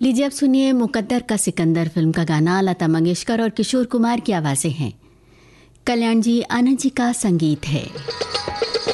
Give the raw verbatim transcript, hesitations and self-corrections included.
लीजिए अब सुनिए मुकद्दर का सिकंदर फिल्म का गाना। लता मंगेशकर और किशोर कुमार की आवाज़ें हैं, कल्याण जी आनंद जी का संगीत है।